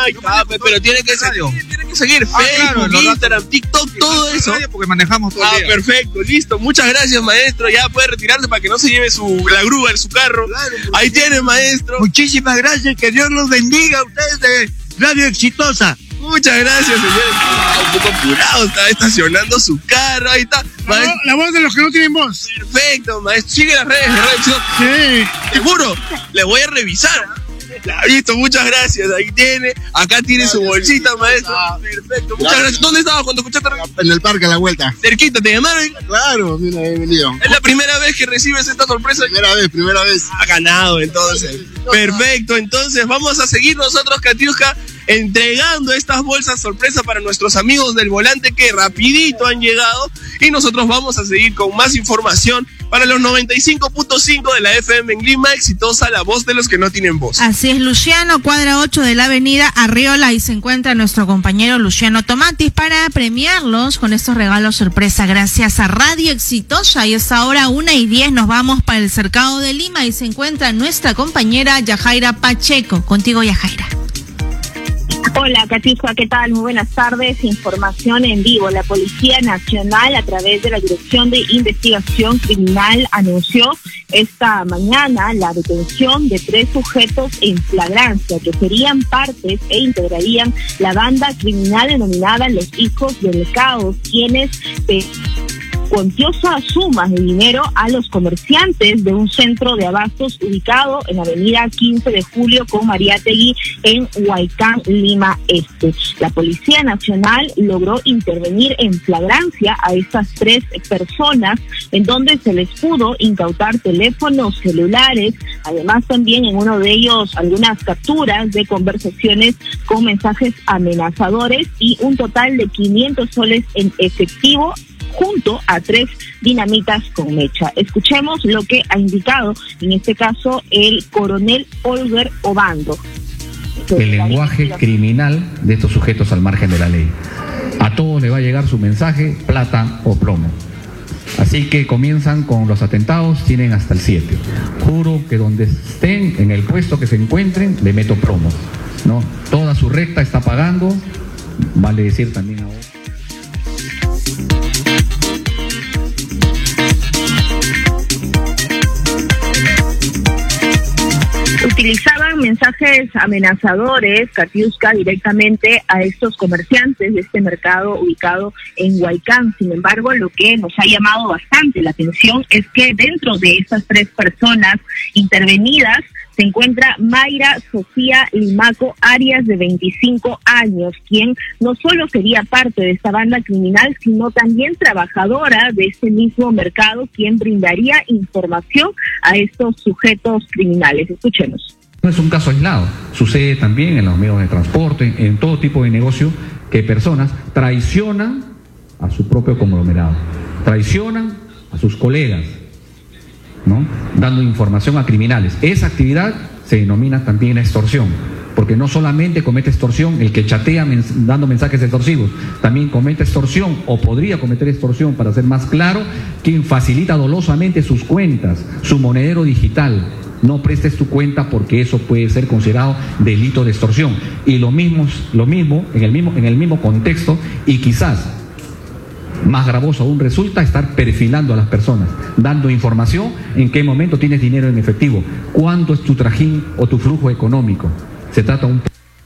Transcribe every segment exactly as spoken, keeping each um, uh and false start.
Ay, está, pero tiene que seguir, tiene que seguir Ah, Facebook, claro, Instagram, TikTok, Sí, todo no, eso. Porque manejamos todo Ah, el día. perfecto, listo. Muchas gracias, maestro. Ya puede retirarse para que no se lleve su la grúa en su carro. Claro, Ahí tiene, maestro. Muchísimas gracias, que Dios los bendiga a ustedes de Radio Exitosa. Muchas gracias, señor. Está un poco apurado, está estacionando su carro. Ahí está. La, Maestro, voz, la voz de los que no tienen voz. perfecto, maestro. Sigue las redes de revisión. Sí. Te juro, le voy a revisar. La listo, muchas gracias. Ahí tiene. Acá tiene su bolsita, maestro. Perfecto, muchas gracias. ¿Dónde estabas cuando escuchaste? En el parque a la vuelta. Cerquita, ¿te llamaron? Claro, mira, he venido. Es la primera vez que recibes esta sorpresa. Primera vez, primera vez. Ha ganado, entonces. Perfecto, entonces vamos a seguir nosotros, Katiuska, entregando estas bolsas sorpresa para nuestros amigos del volante que rapidito han llegado, y nosotros vamos a seguir con más información para los noventa y cinco punto cinco de la F M en Lima. Exitosa, la voz de los que no tienen voz. Así es, Luciano, cuadra ocho de la avenida Arriola, y se encuentra nuestro compañero Luciano Tomatis para premiarlos con estos regalos sorpresa gracias a Radio Exitosa. Y es ahora una y diez, nos vamos para el Cercado de Lima y se encuentra nuestra compañera Yajaira Pacheco. Contigo, Yajaira. Hola, Katiuska, ¿qué tal? Muy buenas tardes. Información en vivo. La Policía Nacional, a través de la Dirección de Investigación Criminal, anunció esta mañana la detención de tres sujetos en flagrancia que serían partes e integrarían la banda criminal denominada Los Hijos del Caos, quienes eh, cuantiosas sumas de dinero a los comerciantes de un centro de abastos ubicado en la avenida quince de julio con Mariátegui en Huaycán, Lima Este. La Policía Nacional logró intervenir en flagrancia a estas tres personas, en donde se les pudo incautar teléfonos celulares, además también en uno de ellos algunas capturas de conversaciones con mensajes amenazadores y un total de quinientos soles en efectivo, junto a tres dinamitas con mecha. Escuchemos lo que ha indicado, en este caso, el coronel Olger Obando. El lenguaje criminal de estos sujetos al margen de la ley. A todos le va a llegar su mensaje, plata o plomo. Así que comienzan con los atentados, tienen hasta el siete. Juro que donde estén, en el puesto que se encuentren, le meto plomo, ¿no? Toda su recta está pagando, vale decir también ahora. Utilizaban mensajes amenazadores, Katiuska, directamente a estos comerciantes de este mercado ubicado en Huaycán. Sin embargo, lo que nos ha llamado bastante la atención es que dentro de estas tres personas intervenidas se encuentra Mayra Sofía Limaco Arias, de veinticinco años, quien no solo sería parte de esta banda criminal, sino también trabajadora de este mismo mercado, quien brindaría información a estos sujetos criminales. Escuchemos. No es un caso aislado, sucede también en los medios de transporte, en todo tipo de negocio, que personas traicionan a su propio conglomerado, traicionan a sus colegas, ¿no? Dando información a criminales. Esa actividad se denomina también extorsión, porque no solamente comete extorsión el que chatea mens- dando mensajes extorsivos, también comete extorsión, o podría cometer extorsión, para ser más claro, quien facilita dolosamente sus cuentas, su monedero digital. No prestes tu cuenta porque eso puede ser considerado delito de extorsión. Y lo mismo, lo mismo en el mismo, en el mismo contexto, y quizás más gravoso aún resulta estar perfilando a las personas, dando información en qué momento tienes dinero en efectivo, cuánto es tu trajín o tu flujo económico. Se trata un...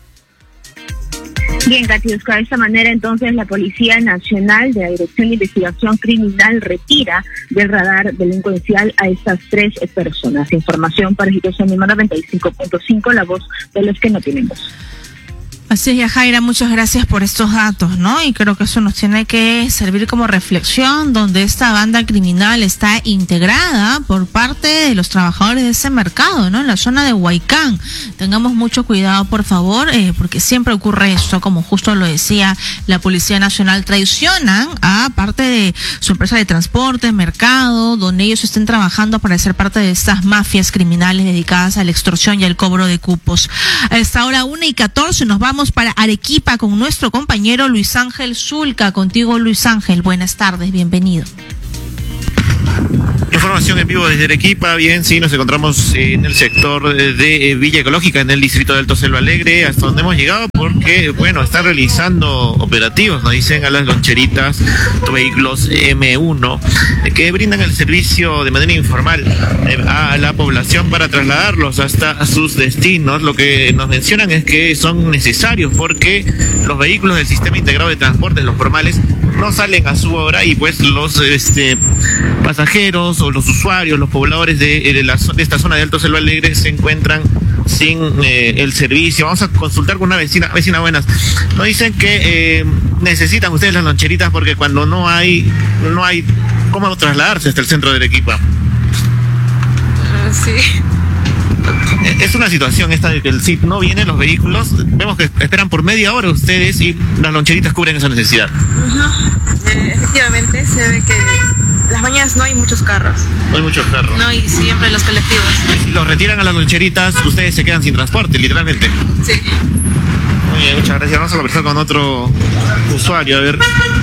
Bien, Katiuska, de esta manera entonces la Policía Nacional de la Dirección de Investigación Criminal retira del radar delincuencial a estas tres personas. Información para Exitosa noventa y cinco punto cinco, la voz de los que no tienen voz. Así es, Yajaira, muchas gracias por estos datos, ¿no? Y creo que eso nos tiene que servir como reflexión, donde esta banda criminal está integrada por parte de los trabajadores de ese mercado, ¿no? En la zona de Huaycán. Tengamos mucho cuidado, por favor, eh, porque siempre ocurre esto, como justo lo decía la Policía Nacional, traicionan a parte de su empresa de transporte, mercado, donde ellos estén trabajando para ser parte de estas mafias criminales dedicadas a la extorsión y al cobro de cupos. A esta hora, una y catorce, nos vamos para Arequipa con nuestro compañero Luis Ángel Zulca. Contigo, Luis Ángel, buenas tardes, bienvenido. Información en vivo desde Arequipa. Bien, sí, nos encontramos en el sector de Villa Ecológica, en el distrito de Alto Selva Alegre, hasta donde hemos llegado porque, bueno, están realizando operativos, nos dicen, a las loncheritas, vehículos eme uno, que brindan el servicio de manera informal a la población para trasladarlos hasta sus destinos. Lo que nos mencionan es que son necesarios porque los vehículos del sistema integrado de transportes, los formales, no salen a su hora y pues los este, pasajeros o los usuarios, los pobladores de, de, la, de esta zona de Alto Selva Alegre se encuentran sin eh, el servicio. Vamos a consultar con una vecina. Vecina, buenas. Nos dicen que eh, necesitan ustedes las loncheritas porque cuando no hay no hay cómo trasladarse hasta el centro de Arequipa. Sí. Es una situación esta de que el S I T no viene, los vehículos, vemos que esperan por media hora ustedes y las loncheritas cubren esa necesidad. Uh-huh. Eh, efectivamente, se ve que las mañanas no hay muchos carros. No hay muchos carros. No, y siempre los colectivos. Si los retiran a las loncheritas, ustedes se quedan sin transporte, literalmente. Sí. Muy bien, muchas gracias. Vamos a conversar con otro usuario, a ver.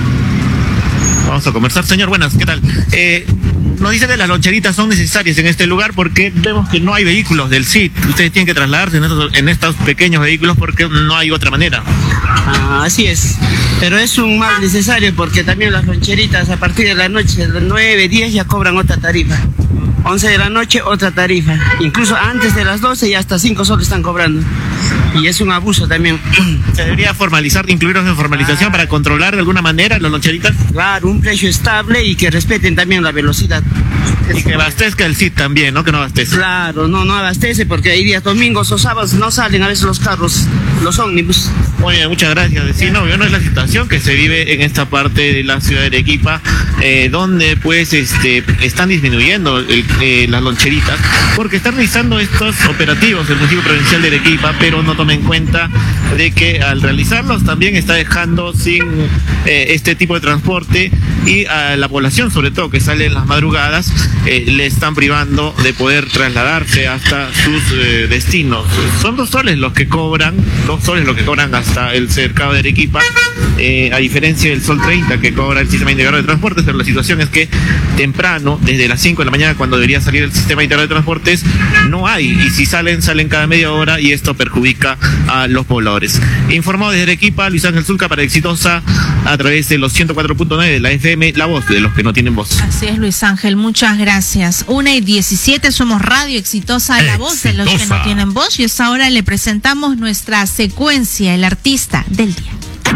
Vamos a conversar. Señor, buenas, ¿qué tal? Eh, nos dice que las loncheritas son necesarias en este lugar porque vemos que no hay vehículos del S I T. Ustedes tienen que trasladarse en estos, en estos pequeños vehículos porque no hay otra manera. Ah, así es. Pero es un mal necesario porque también las loncheritas a partir de la noche, de nueve, diez ya cobran otra tarifa. once de la noche otra tarifa. Incluso antes de las doce y hasta cinco soles están cobrando. Y es un abuso también. ¿Se debería formalizar, incluirlos en formalización ah. para controlar de alguna manera las loncheritas? Claro, un precio estable y que respeten también la velocidad. Y que abastezca el S I T también, ¿no? Que no abastece. Claro, no, no abastece porque hay días domingos o sábados no salen a veces los carros, los ómnibus. Muy bien, muchas gracias, vecino. Bueno, es la situación que se vive en esta parte de la ciudad de Arequipa, eh, donde pues este están disminuyendo el, eh, las loncheritas, porque están realizando estos operativos el municipio provincial de Arequipa, pero no toma en cuenta de que al realizarlos también está dejando sin eh, este tipo de transporte y a la población, sobre todo que sale en las madrugadas, eh, le están privando de poder trasladarse hasta sus eh, destinos. Son dos soles los que cobran, dos soles los que cobran hasta el cercado de Arequipa, eh, a diferencia del Sol treinta que cobra el sistema integrado de transportes, pero la situación es que temprano, desde las cinco de la mañana cuando debería salir el sistema integrado de transportes, no hay, y si salen, salen cada media hora y esto perjudica a los pobladores. Informó desde Arequipa Luis Ángel Zulca para Exitosa a través de los ciento cuatro punto nueve de la F M, la voz de los que no tienen voz. Así es, Luis Ángel, muchas gracias. Una y diecisiete, somos Radio Exitosa, la voz de los que no tienen voz, y hasta ahora le presentamos nuestra secuencia, el artista del día.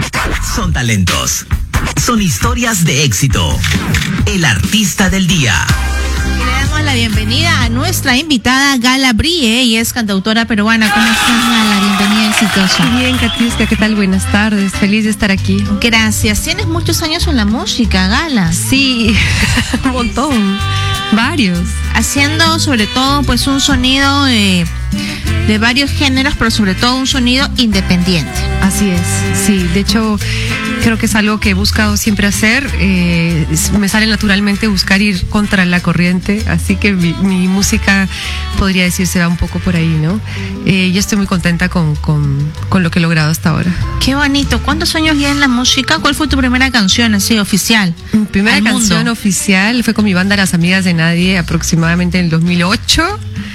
Son talentos, son historias de éxito. El artista del día. Y le damos la bienvenida a nuestra invitada Gala Brie, y es cantautora peruana. ¿Cómo estás, Gala? Bienvenida a Exitosa. Bien, Katiuska, ¿qué tal? Buenas tardes, feliz de estar aquí. Gracias. Tienes muchos años en la música, Gala. Sí, un montón, varios. Haciendo sobre todo pues un sonido eh, de varios géneros, pero sobre todo un sonido independiente. Así es, sí, de hecho creo que es algo que he buscado siempre hacer, eh, me sale naturalmente buscar ir contra la corriente, así que mi, mi música podría decirse va un poco por ahí, ¿no? Eh, yo estoy muy contenta con, con, con lo que he logrado hasta ahora. Qué bonito. ¿Cuántos años ya en la música? ¿Cuál fue tu primera canción así oficial? Mi primera canción mundo? oficial fue con mi banda Las Amigas de Nadie, aproximadamente en el dos mil ocho.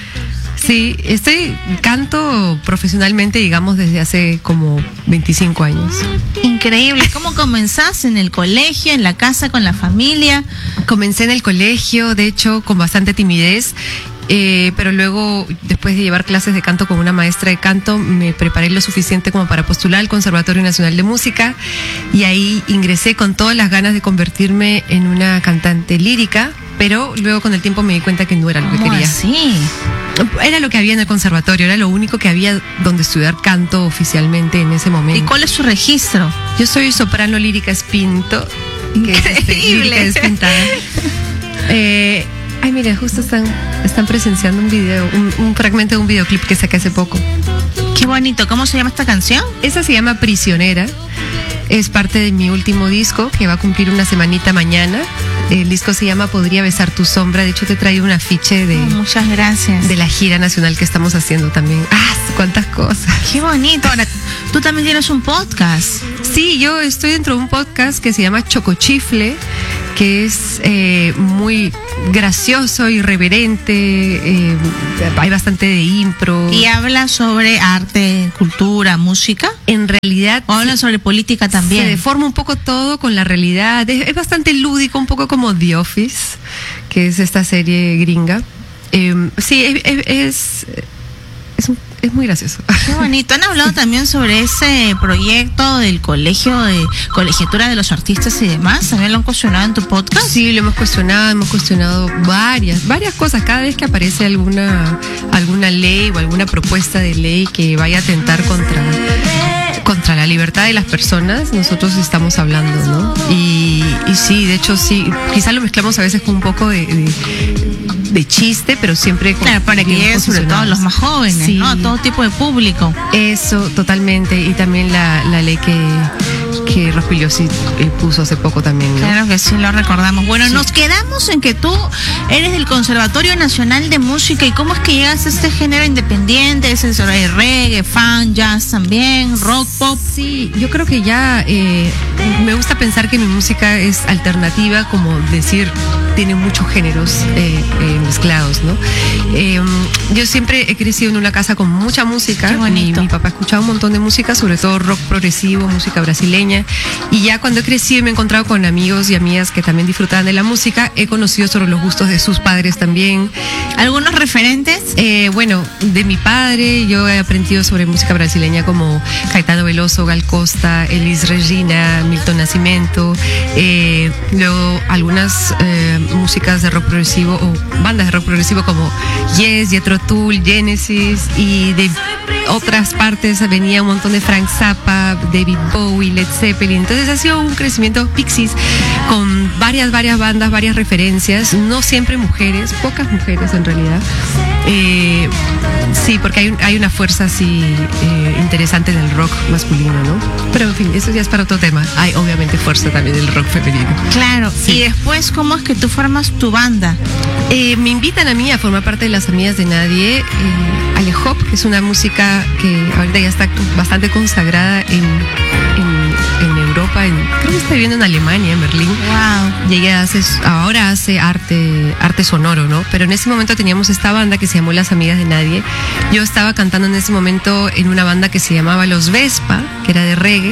Sí, estoy canto profesionalmente, digamos, desde hace como veinticinco años. Increíble. ¿Cómo comenzaste? ¿En el colegio, en la casa, con la familia? Comencé en el colegio, de hecho, con bastante timidez. Eh, pero luego, después de llevar clases de canto con una maestra de canto, me preparé lo suficiente como para postular al Conservatorio Nacional de Música, y ahí ingresé con todas las ganas de convertirme en una cantante lírica, pero luego con el tiempo me di cuenta que no era lo que quería. ¿Sí? Era lo que había en el conservatorio, era lo único que había donde estudiar canto oficialmente en ese momento. ¿Y cuál es su registro? Yo soy soprano lírica espinto, que es este, lírica despintada. Eh, ay, mira, justo están, están presenciando un video, un, un fragmento de un videoclip que saqué hace poco. Qué bonito. ¿Cómo se llama esta canción? Esa se llama Prisionera. Es parte de mi último disco que va a cumplir una semanita mañana. El disco se llama Podría besar tu sombra. De hecho, te he traído un afiche de... Oh, muchas gracias. De la gira nacional que estamos haciendo también. ¡Ah! ¡Cuántas cosas! ¡Qué bonito! Ahora, tú también tienes un podcast. Sí, yo estoy dentro de un podcast que se llama Chocochifle, que es eh, muy gracioso, irreverente, eh, hay bastante de impro. ¿Y habla sobre arte, cultura, música? En realidad... ¿O habla sobre política también? Se deforma un poco todo con la realidad. Es, es bastante lúdico, un poco como The Office, que es esta serie gringa. Eh, sí, es... es, es Es, un, es muy gracioso. Qué bonito. Han hablado también sobre ese proyecto del colegio de colegiatura de los artistas y demás. ¿También lo han cuestionado en tu podcast? Sí, lo hemos cuestionado, hemos cuestionado varias, varias cosas. Cada vez que aparece alguna, alguna ley o alguna propuesta de ley que vaya a atentar contra, contra la libertad de las personas, nosotros estamos hablando, ¿no? Y, y sí, de hecho sí, quizá lo mezclamos a veces con un poco de, de de chiste, pero siempre con, claro, para que lleguen sobre todo los más jóvenes, sí, ¿no? A todo tipo de público. Eso, totalmente. Y también la, la ley que, que Rospigliosi puso hace poco también, ¿no? Claro que sí, lo recordamos. Bueno, sí. Nos quedamos en que tú eres del Conservatorio Nacional de Música. ¿Y cómo es que llegas a este género independiente? ¿Es el reggae, funk, jazz también, rock, pop? Sí, yo creo que ya eh, me gusta pensar que mi música es alternativa, como decir, tiene muchos géneros eh, eh, mezclados, ¿no? Eh, yo siempre he crecido en una casa con mucha música. Mi, mi papá escuchaba un montón de música, sobre todo rock progresivo, música brasileña. Y ya cuando he crecido y me he encontrado con amigos y amigas que también disfrutaban de la música, he conocido sobre los gustos de sus padres también. ¿Algunos referentes? Eh, bueno, de mi padre yo he aprendido sobre música brasileña como Caetano Veloso, Gal Costa, Elis Regina, Milton Nascimento. Eh, luego algunas eh, músicas de rock progresivo o bandas de rock progresivo como Yes, Jethro Tull, Genesis, y de otras partes venía un montón de Frank Zappa, David Bowie, Led Zeppelin. Entonces ha sido un crecimiento Pixies con varias, varias bandas, varias referencias, no siempre mujeres, pocas mujeres en realidad. Eh, sí, porque hay, un, hay una fuerza así eh, interesante en el rock masculino, ¿no? Pero en fin, eso ya es para otro tema. Hay obviamente fuerza también del rock femenino. Claro, sí. Y después, ¿cómo es que tú formas tu banda? Eh, me invitan a mí a formar parte de las Amigas de Nadie. Eh, Ale Hop, que es una música que ahorita ya está bastante consagrada en, en, en Europa, en, creo que está viviendo en Alemania, en Berlín. Wow. Y ella hace, ahora hace arte, arte sonoro, ¿no? Pero en ese momento teníamos esta banda que se llamó Las Amigas de Nadie. Yo estaba cantando en ese momento en una banda que se llamaba Los Vespa, que era de reggae,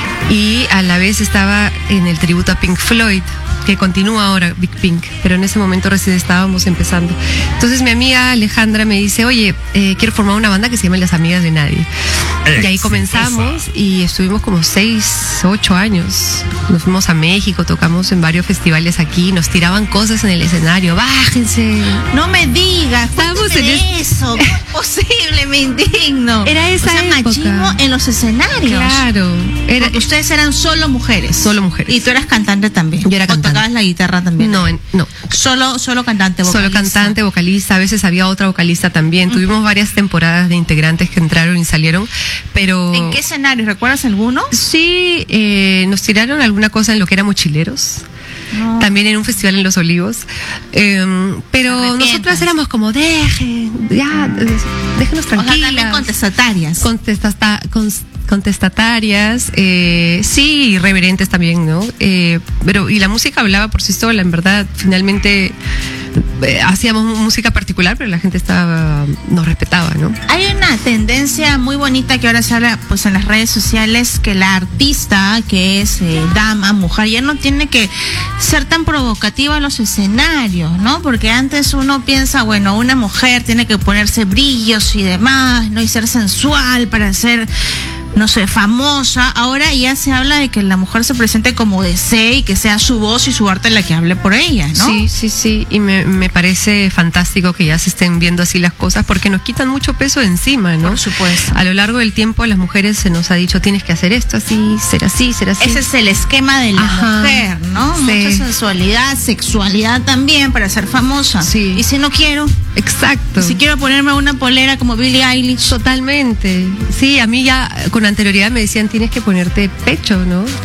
y a la vez estaba en el tributo a Pink Floyd, que continúa ahora, Big Pink, pero en ese momento recién estábamos empezando. Entonces mi amiga Alejandra me dice, oye, eh, quiero formar una banda que se llama Las Amigas de Nadie. Y ahí comenzamos y estuvimos como seis, ocho años. Nos fuimos a México, tocamos en varios festivales aquí, nos tiraban cosas en el escenario, bájense. No me digas, estábamos en eso, ¿cómo es posible? Me indigno. Era esa o sea, época. Machismo en los escenarios. Claro. Era, porque ustedes eran solo mujeres. Solo mujeres. Y tú eras cantante también. Yo era cantante. ¿Tocabas la guitarra también? No, no. Solo, solo cantante, vocalista. Solo cantante, vocalista. A veces había otra vocalista también. Uh-huh. Tuvimos varias temporadas de integrantes que entraron y salieron, pero... ¿En qué escenario? ¿Recuerdas alguno? Sí, eh, nos tiraron alguna cosa en lo que era Mochileros. No. También en un festival en Los Olivos. Eh, pero nosotras éramos como, dejen, ya, déjenos tranquilas. O sea, también contestatarias. Contestata, con, contestatarias, eh, sí, irreverentes también, ¿no? Eh, pero, y la música hablaba por sí sola, en verdad, finalmente eh, hacíamos música particular, pero la gente estaba, nos respetaba, ¿no? Hay una tendencia muy bonita que ahora se habla pues en las redes sociales, que la artista, que es eh, dama, mujer, ya no tiene que ser tan provocativa en los escenarios, ¿no? Porque antes uno piensa, bueno, una mujer tiene que ponerse brillos y demás, ¿no? Y ser sensual para ser, no sé, famosa. Ahora ya se habla de que la mujer se presente como desee y que sea su voz y su arte la que hable por ella, ¿no? Sí, sí, sí, y me, me parece fantástico que ya se estén viendo así las cosas, porque nos quitan mucho peso de encima, ¿no? Por supuesto. A lo largo del tiempo a las mujeres se nos ha dicho, tienes que hacer esto así, ser así, ser así. Ese es el esquema de la Ajá, mujer, ¿no? Sí. Mucha sensualidad, sexualidad también para ser famosa. Sí. Y si no quiero... Exacto. Y si quiero ponerme una polera como Billie Eilish. Totalmente. Sí, a mí ya con anterioridad me decían, tienes que ponerte pecho, ¿no?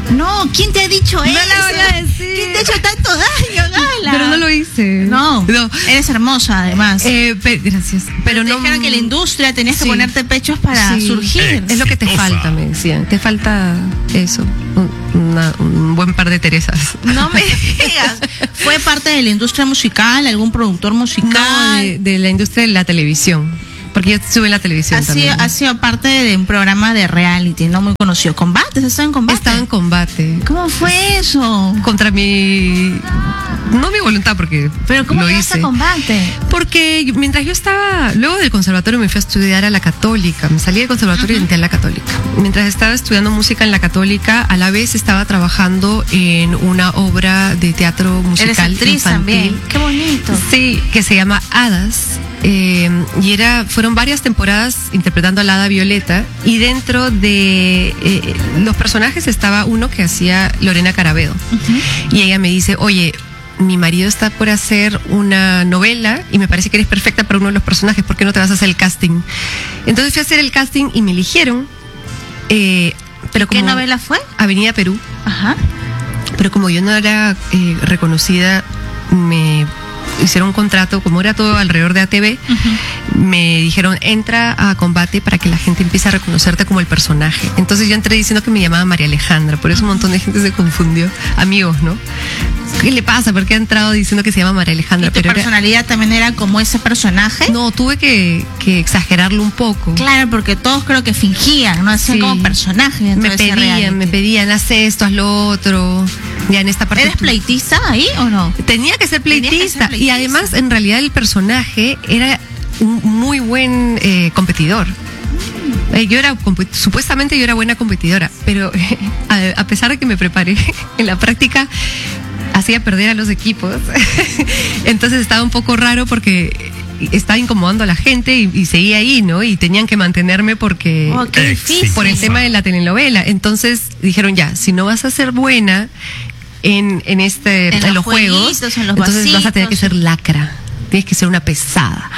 No, ¿quién te ha dicho No eso? la voy a decir. ¿Quién te ha hecho tanto daño, Gala? Pero no lo hice. No, no. Eres hermosa además. Eh, pe- gracias. Pero te no dijeron que la industria tenías que Sí. ponerte pechos para Sí. surgir. Es lo que te falta, me decían. Te falta eso. Un, una- un buen par de Teresas. No me digas. ¿Fue parte de la industria musical? ¿Algún productor musical? No, de, de la industria de la televisión. Porque yo estuve en la televisión Ha sido, también. ha sido parte de un programa de reality, no muy conocido. ¿Combates? ¿Estaba en combate? Estaba en combate. ¿Cómo fue eso? Contra mi... No mi voluntad, porque ¿Pero cómo lo llegaste hice. a combate? Porque yo- mientras yo estaba, luego del conservatorio me fui a estudiar a la Católica, me salí del conservatorio y entré a la Católica. Mientras estaba estudiando música en la Católica, a la vez estaba trabajando en una obra de teatro musical Eres actriz infantil. también. Qué bonito. Sí, que se llama Hadas. Eh, y era, fueron varias temporadas interpretando a la hada Violeta, y dentro de eh, los personajes estaba uno que hacía Lorena Carabedo. Y ella me dice, oye, mi marido está por hacer una novela y me parece que eres perfecta para uno de los personajes, ¿por qué no te vas a hacer el casting? Entonces fui a hacer el casting y me eligieron. Eh, pero ¿Qué como novela fue? Avenida Perú. Ajá. Pero como yo no era eh, reconocida, me hicieron un contrato, como era todo alrededor de A T V, me dijeron, entra a combate para que la gente empiece a reconocerte como el personaje. Entonces yo entré diciendo que me llamaba María Alejandra, por eso un montón de gente se confundió. Amigos, ¿no? ¿Qué le pasa? ¿Por qué ha entrado diciendo que se llama María Alejandra? ¿Y tu Pero era- personalidad también era como ese personaje? No, tuve que, que exagerarlo un poco. Claro, porque todos creo que fingían, no hacían Sí. como personaje dentro Me de ese pedían, reality. me pedían, haz esto, haz lo otro. Ya en esta parte. ¿Eres tú- pleitista ahí o no? Tenía que ser Tenías que ser pleitista. Y pleitista. además, en realidad, el personaje era un muy buen eh, competidor. Eh, Yo era, compe- supuestamente yo era buena competidora, pero a, a pesar de que me preparé en la práctica, hacía perder a los equipos. Entonces estaba un poco raro porque estaba incomodando a la gente y, y seguía ahí, ¿no? Y tenían que mantenerme porque Oh, qué difícil. por el tema de la telenovela. Entonces dijeron, ya, si no vas a ser buena en, en este En en, los los juegos, jueguitos, en los entonces vas a tener que vasitos. ser lacra. Tienes que ser una pesada.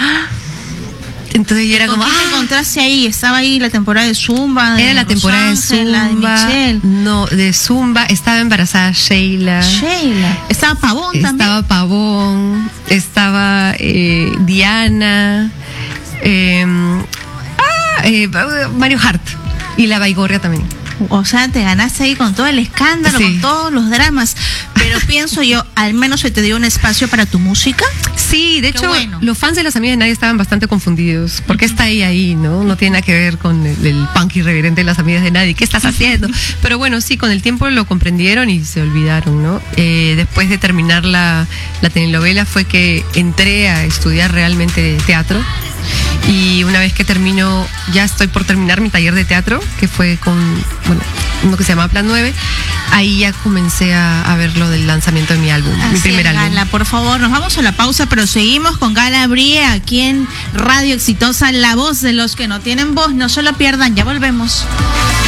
Entonces yo era ¿Con como, quién te ah, encontraste ahí? ¿Estaba ahí la temporada de Zumba? de era la temporada de Rosángel, la de Zumba. Michelle. No, de Zumba. Estaba embarazada Sheila. Sheila. ¿Estaba Pavón también? Estaba Pavón. Estaba eh, Diana. eh, ah, eh, Mario Hart. Y la Baigorria también. O sea, te ganaste ahí con todo el escándalo, Sí. con todos los dramas. Pero pienso yo, al menos se te dio un espacio para tu música. Sí, de Qué hecho, bueno. los fans de Las Amigas de Nadie estaban bastante confundidos. ¿Por qué está ahí ahí, no? No tiene nada que ver con el, el punk irreverente de Las Amigas de Nadie. ¿Qué estás haciendo? Pero bueno, sí, con el tiempo lo comprendieron y se olvidaron, ¿no? Eh, después de terminar la, la telenovela fue que entré a estudiar realmente teatro. Y una vez que termino, ya estoy por terminar mi taller de teatro, que fue con, bueno, uno que se llama Plan nueve. Ahí ya comencé a, a ver lo del lanzamiento de mi álbum, mi Así primer es, álbum. Gala, por favor, nos vamos a la pausa, pero seguimos con Gala Brie aquí en Radio Exitosa, la voz de los que no tienen voz. No se lo pierdan, ya volvemos.